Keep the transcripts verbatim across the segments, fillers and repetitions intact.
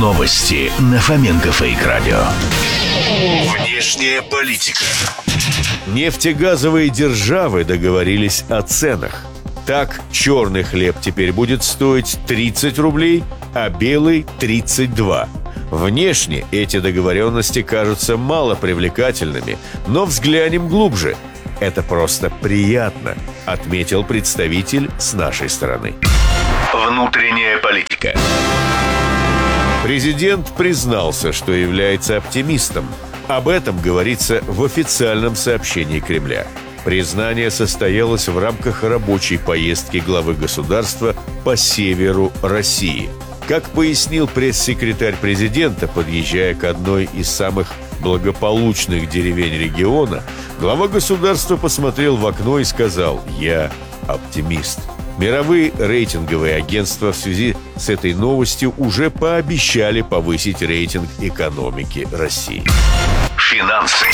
Новости на Фоменко Фейк Радио. Внешняя политика. Нефтегазовые державы договорились о ценах. Так, черный хлеб теперь будет стоить тридцать рублей, а белый – тридцать два. Внешне эти договоренности кажутся мало привлекательными, но взглянем глубже. Это просто приятно, отметил представитель с нашей стороны. Внутренняя политика. Президент признался, что является оптимистом. Об этом говорится в официальном сообщении Кремля. Признание состоялось в рамках рабочей поездки главы государства по северу России. Как пояснил пресс-секретарь президента, подъезжая к одной из самых благополучных деревень региона, глава государства посмотрел в окно и сказал: «Я оптимист». Мировые рейтинговые агентства в связи с этой новостью уже пообещали повысить рейтинг экономики России. Финансы.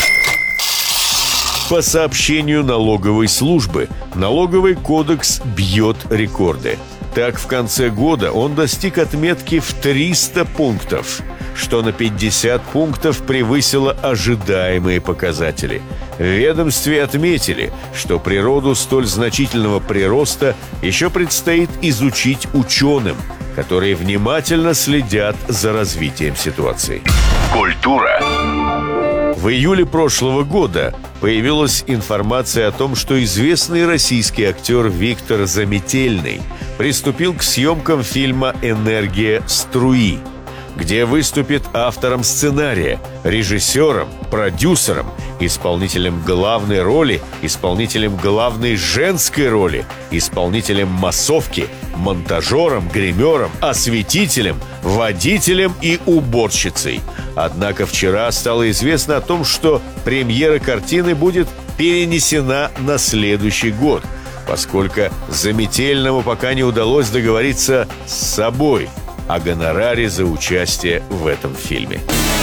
По сообщению налоговой службы, налоговый кодекс бьет рекорды. Так, в конце года он достиг отметки в триста пунктов, что на пятьдесят пунктов превысило ожидаемые показатели. В ведомстве отметили, что природу столь значительного прироста еще предстоит изучить ученым, которые внимательно следят за развитием ситуации. Культура. В июле прошлого года появилась информация о том, что известный российский актер Виктор Заметельный приступил к съемкам фильма «Энергия струи», где выступит автором сценария, режиссером, продюсером, исполнителем главной роли, исполнителем главной женской роли, исполнителем массовки, монтажером, гримером, осветителем, водителем и уборщицей. Однако вчера стало известно о том, что премьера картины будет перенесена на следующий год, поскольку Заметельному пока не удалось договориться с собой о гонораре за участие в этом фильме.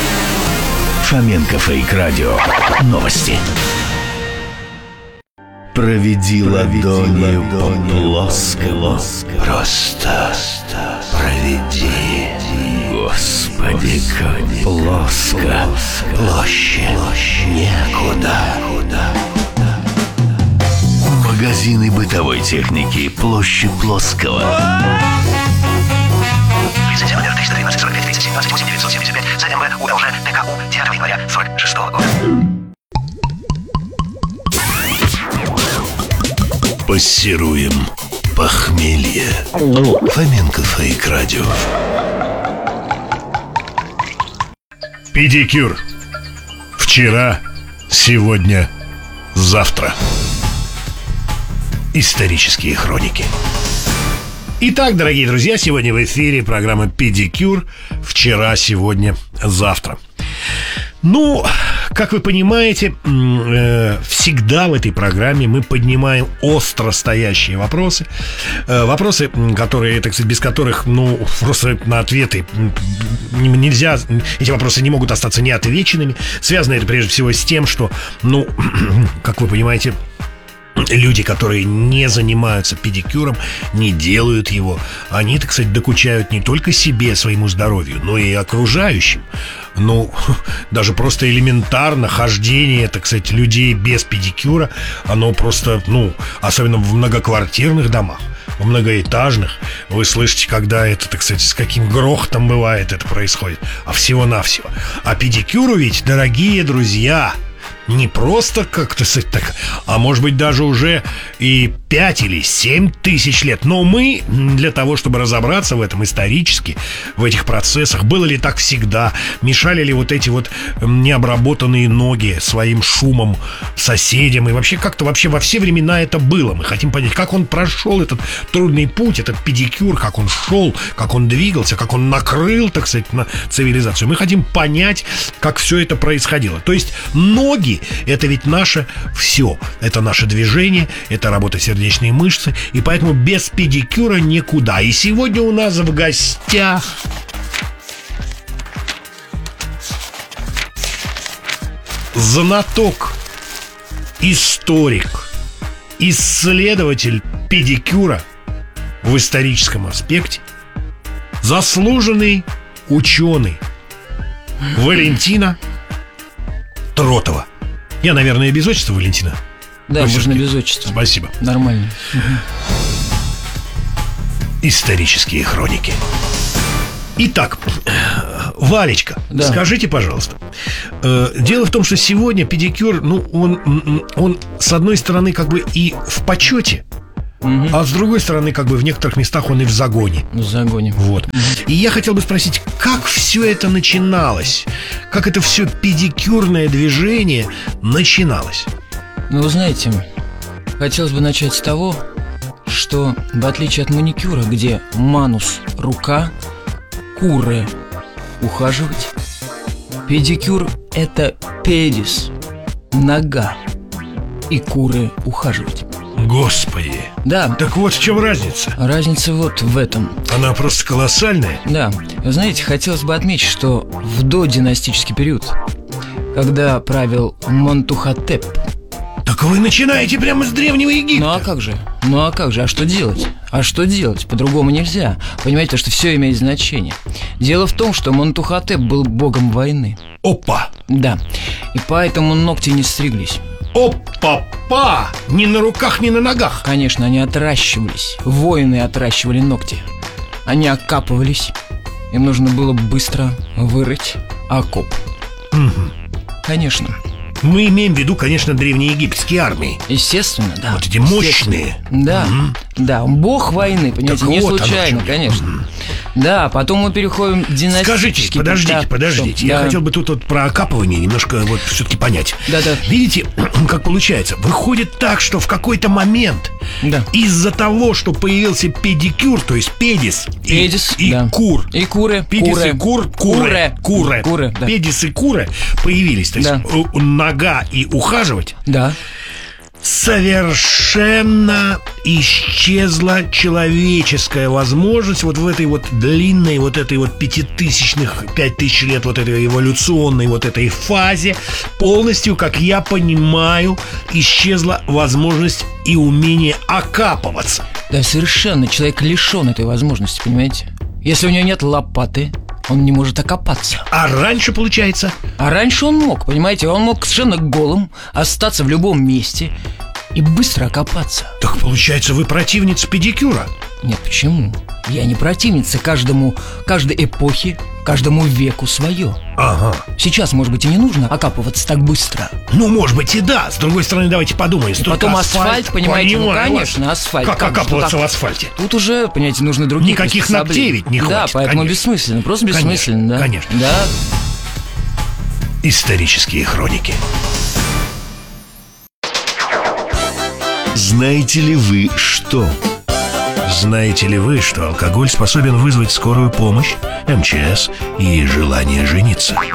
Фоменко Фейк Радио. Новости. Проведи ладонью по плоскому. Просто проведи. Господи, как плоско. Площе некуда. Магазины бытовой техники площадь Плоского. Лицензия номер триста тринадцать сорок пять тридцать семь двадцать восемь девятьсот семьдесят пять за эм вэ УЛЖ ТКУ девятого января сорок шестого года. Пассируем похмелье. Фоменко Фейк Радио. Педикюр. Вчера, сегодня, завтра. Исторические хроники. Итак, дорогие друзья, сегодня в эфире программа «Педикюр». Вчера, сегодня, завтра. Ну, как вы понимаете, всегда в этой программе мы поднимаем остро стоящие вопросы. Вопросы, которые, так сказать, без которых, ну, просто на ответы нельзя. Эти вопросы не могут остаться неотвеченными. Связано это прежде всего с тем, что, ну, как вы понимаете, люди, которые не занимаются педикюром, не делают его, они, так сказать, докучают не только себе, своему здоровью, но и окружающим. Ну, даже просто элементарно хождение, так сказать, людей без педикюра, оно просто, ну, особенно в многоквартирных домах, в многоэтажных, вы слышите, когда это, так сказать, с каким грохотом бывает это происходит, а всего-навсего. А педикюру ведь, дорогие друзья, не просто как-то так, а может быть даже уже и пять или семь тысяч лет. Но мы, для того, чтобы разобраться в этом исторически, в этих процессах, было ли так всегда, мешали ли вот эти вот необработанные ноги своим шумом соседям, и вообще как-то вообще во все времена это было. Мы хотим понять, как он прошел этот трудный путь, этот педикюр, как он шел, как он двигался, как он накрыл, так сказать, на цивилизацию. Мы хотим понять, как все это происходило. То есть ноги — это ведь наше все. Это наше движение, это работа сердечной мышцы. И поэтому без педикюра никуда. И сегодня у нас в гостях знаток, историк, исследователь педикюра в историческом аспекте, заслуженный ученый Валентина Тротова. Я, наверное, без отчества Валентина? Да, Ну, можно всё-таки. без отчества. Спасибо. Нормально. Исторические хроники. Итак, Валечка, Да. скажите, пожалуйста, э, дело в том, что сегодня педикюр, ну, он, м, он, с одной стороны, как бы и в почете, Мгм. а с другой стороны, как бы в некоторых местах он и в загоне. В загоне. Вот. И я хотел бы спросить, как все это начиналось? Как это все педикюрное движение начиналось? Ну, вы знаете, хотелось бы начать с того, что в отличие от маникюра, где манус – рука, куре – ухаживать, педикюр – это педис – нога, и куре – ухаживать. Господи, Да, так вот в чем разница. разница вот в этом. Она просто колоссальная. Да, вы знаете, хотелось бы отметить, что в додинастический период, когда правил Монтухотеп. Так вы начинаете прямо с Древнего Египта. Ну а как же? Ну а как же? А что делать? А что делать? По-другому нельзя. Понимаете, что все имеет значение. Дело в том, что Монтухотеп был богом войны. Опа! Да, и поэтому ногти не стриглись. Опа-па! Ни на руках, ни на ногах. Конечно, они отращивались. Воины отращивали ногти. Они окапывались. Им нужно было быстро вырыть окоп. Мгм. Конечно. Мы имеем в виду, конечно, древнеегипетские армии. Естественно, да. Вот эти мощные. Да, Мгм. да, бог войны, понимаете, Так не вот оно в случайно, чем. конечно. Да, потом мы переходим к династическим. Скажите, подождите, да, подождите. что? Я Да. хотел бы тут вот про окапывание немножко вот все-таки понять. Да-да. Видите, как получается? Выходит так, что в какой-то момент Да. из-за того, что появился педикюр, то есть педис, и- Педис, и, да. кур. И куры, Педис куры. и кур, куры, куры, Куры, да. Педис и куры появились. То есть Да. э, нога и ухаживать. Да. Совершенно исчезла человеческая возможность вот в этой вот длинной, вот этой вот пятитысячных, пять тысяч лет вот этой эволюционной вот этой фазе. Полностью, как я понимаю, исчезла возможность и умение окапываться. Да, совершенно человек лишен этой возможности, понимаете? Если у него нет лопаты, он не может окопаться. А раньше, получается, А раньше он мог, понимаете? Он мог совершенно голым остаться в любом месте и быстро окопаться. так получается, вы противница педикюра. Нет, почему? Я не противница каждому, каждой эпохе, каждому веку свое. Ага. Сейчас, может быть, и не нужно окапываться так быстро. Ну, может быть, и да. С другой стороны, давайте подумаем. Столько потом асфальт, понимаете, ну, понимаю вас. конечно, асфальт. Как Как же, окапываться ну, в как? асфальте? Тут уже, понимаете, нужны другие Никаких приспособления. ногтей ведь не Да, хватит, поэтому конечно. бессмысленно, просто Конечно, бессмысленно, да. конечно. Да. Исторические хроники. Знаете ли вы что? Знаете ли вы, что алкоголь способен вызвать скорую помощь, эм че эс и желание жениться?